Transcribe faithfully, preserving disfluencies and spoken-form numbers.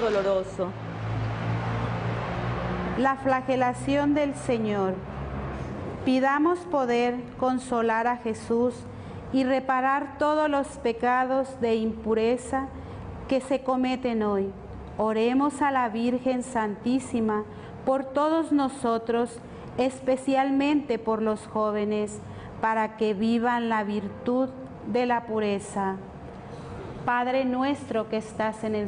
doloroso. La flagelación del Señor. Pidamos poder consolar a Jesús y reparar todos los pecados de impureza que se cometen hoy. Oremos a la Virgen Santísima por todos nosotros, especialmente por los jóvenes, para que vivan la virtud de la pureza. Padre nuestro que estás en el